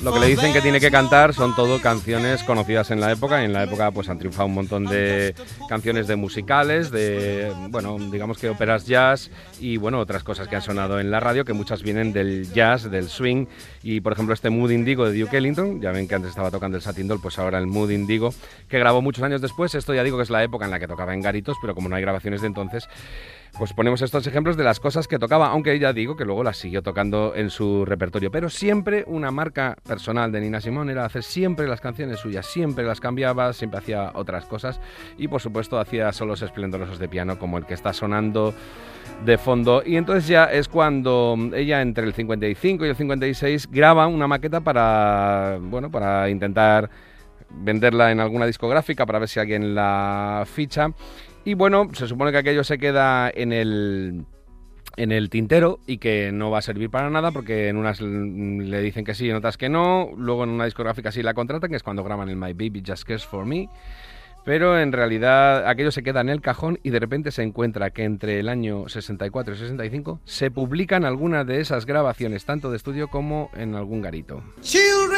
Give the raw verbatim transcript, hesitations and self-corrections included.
lo que le dicen que tiene que cantar son todo canciones conocidas en la época, y en la época pues han triunfado un montón de canciones de musicales, de, bueno, digamos que óperas jazz y, bueno, otras cosas que han sonado en la radio, que muchas vienen del jazz, del swing, y, por ejemplo, este Mood Indigo de Duke Ellington, ya ven que antes estaba tocando el Satin Doll, pues ahora el Mood Indigo, que grabó muchos años después. Esto ya digo que es la época en la que tocaba en garitos, pero como no hay grabaciones de entonces, pues ponemos estos ejemplos de las cosas que tocaba, aunque ya digo que luego las siguió tocando en su repertorio. Pero siempre una marca personal de Nina Simone era hacer siempre las canciones suyas, siempre las cambiaba, siempre hacía otras cosas y, por supuesto, hacía solos esplendorosos de piano como el que está sonando de fondo. Y entonces ya es cuando ella, entre el cincuenta y cinco y el cincuenta y seis, graba una maqueta para, bueno, para intentar venderla en alguna discográfica, para ver si alguien la ficha. Y bueno, se supone que aquello se queda en el, en el tintero y que no va a servir para nada, porque en unas le dicen que sí y en otras que no. Luego en una discográfica sí la contratan, que es cuando graban el My Baby Just Cares For Me. Pero en realidad aquello se queda en el cajón y de repente se encuentra que entre el año sesenta y cuatro y sesenta y cinco se publican algunas de esas grabaciones, tanto de estudio como en algún garito.